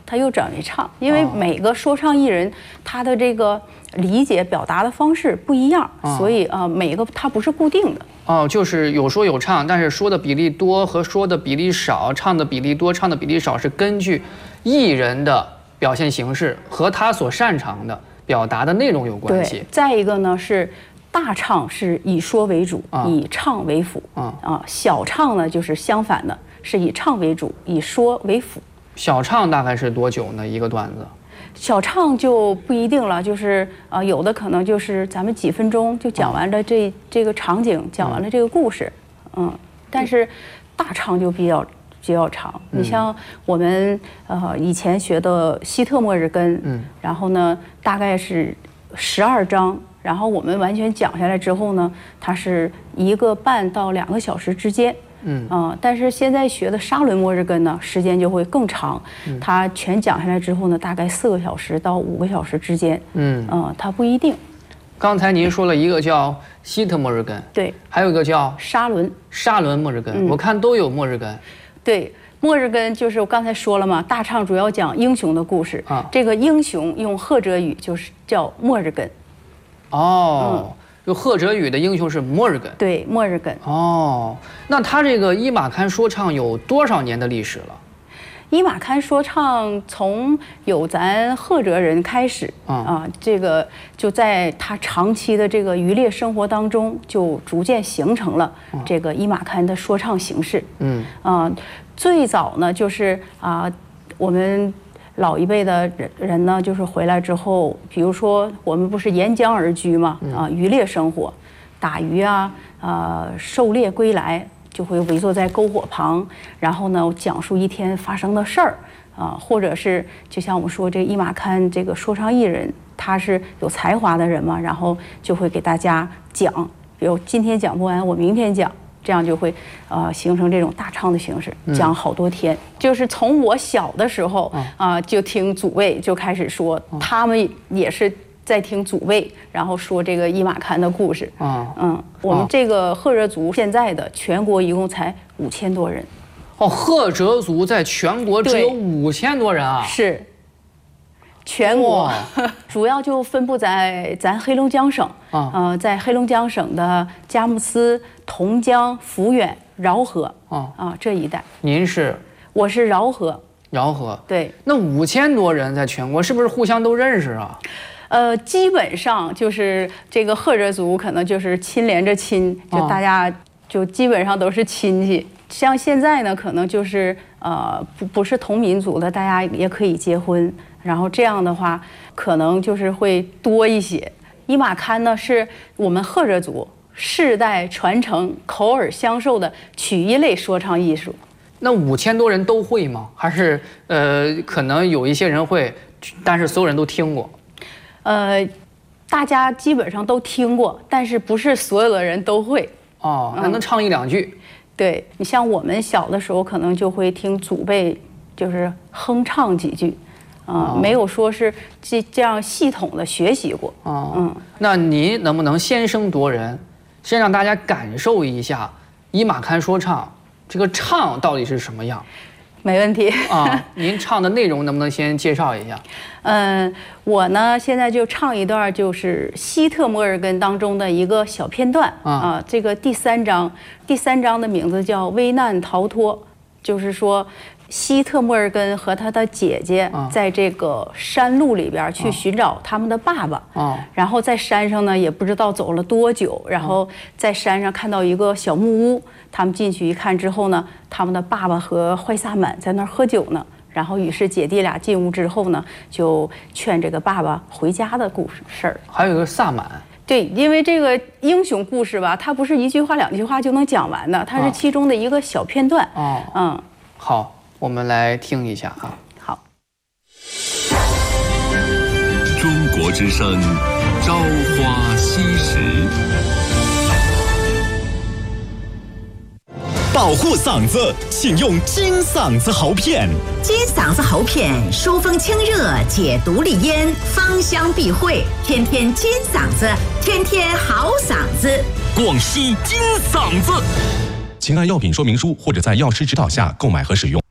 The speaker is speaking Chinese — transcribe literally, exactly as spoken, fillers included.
他又转为唱，因为每个说唱艺人他的这个理解表达的方式不一样，所以呃每个他不是固定的。 哦，就是有说有唱，但是说的比例多和说的比例少，唱的比例多，唱的比例少是根据艺人的表现形式和他所擅长的表达的内容有关系。 对，再一个呢是大唱是以说为主，啊、以唱为辅。啊啊，小唱呢就是相反的，是以唱为主，以说为辅。 小唱大概是多久呢？一个段子？ 小唱就不一定了，就是呃，有的可能就是咱们几分钟就讲完了这、嗯、这个场景，讲完了这个故事，嗯，但是大唱就比较比较长。嗯、你像我们呃以前学的希特末日根，嗯，然后呢大概是十二章，然后我们完全讲下来之后呢，它是一个半到两个小时之间。嗯啊、呃，但是现在学的沙伦末日根呢，时间就会更长。嗯、它全讲下来之后呢，大概四个小时到五个小时之间。嗯啊、呃，它不一定。 刚才您说了一个叫希特末日根， 对， 还有一个叫沙伦沙伦末日根，嗯、我看都有末日根。 对，末日根就是我刚才说了嘛，大唱主要讲英雄的故事啊，这个英雄用赫哲语就是叫末日根。 哦。嗯，就赫哲语的英雄是末日根， 对，末日根。 哦，那他这个伊玛堪说唱有多少年的历史了？ 伊玛堪说唱从有咱赫哲人开始啊、嗯呃，这个就在他长期的这个渔猎生活当中，就逐渐形成了这个伊玛堪的说唱形式。嗯啊、呃，最早呢就是啊、呃，我们老一辈的人人呢，就是回来之后，比如说我们不是沿江而居嘛，啊，渔猎生活，打鱼啊，呃，狩猎归来，就会围坐在篝火旁，然后呢，讲述一天发生的事儿，啊，或者是就像我们说这个伊玛堪这个说唱艺人，他是有才华的人嘛，然后就会给大家讲，比如今天讲不完，我明天讲。这样就会，呃，形成这种大唱的形式，讲好多天。嗯、就是从我小的时候啊、呃，就听祖辈就开始说，嗯、他们也是在听祖辈，然后说这个伊玛堪的故事。嗯嗯，我们这个赫哲族现在的全国一共才五千多人。 哦，赫哲族在全国只有五千多人啊？ 是。全国主要就分布在咱黑龙江省，啊、呃，在黑龙江省的佳木斯、同江、抚远、饶河啊啊这一带。 您是？ 我是饶河。 饶河。 对。 那五千多人在全国，是不是互相都认识啊？ 呃，基本上就是这个赫哲族，可能就是亲连着亲，就大家就基本上都是亲戚。像现在呢，可能就是呃不不是同民族的，大家也可以结婚。然后这样的话，可能就是会多一些。伊玛堪呢，是我们赫哲族世代传承、口耳相授的曲艺类说唱艺术。 那五千多人都会吗？还是呃，可能有一些人会，但是所有人都听过？ 呃，大家基本上都听过，但是不是所有的人都会。 哦，那能唱一两句？ 嗯、对，你像我们小的时候，可能就会听祖辈就是哼唱几句。啊、呃，没有说是这这样系统的学习过。 哦，嗯，那您能不能先声夺人，先让大家感受一下伊玛堪说唱这个唱到底是什么样？ 没问题啊，您唱的内容能不能先介绍一下？ 嗯，我呢现在就唱一段，就是希特末日根当中的一个小片段啊、啊。这个第三章，第三章的名字叫危难逃脱，就是说。希特末日根和他的姐姐在这个山路里边去寻找他们的爸爸，然后在山上呢也不知道走了多久，然后在山上看到一个小木屋，他们进去一看之后呢，他们的爸爸和坏萨满在那儿喝酒呢，然后于是姐弟俩进屋之后呢，就劝这个爸爸回家的故事事儿。 还有一个萨满。 对，因为这个英雄故事吧，它不是一句话两句话就能讲完的，它是其中的一个小片段。哦，嗯， 好。我们来听一下啊。 好。 中国之声，朝花夕拾。保护嗓子，请用金嗓子喉片。 金嗓子喉片，疏风清热，解毒利咽，芳香避秽，天天金嗓子，天天好嗓子。 广西金嗓子。 请按药品说明书或者在药师指导下购买和使用。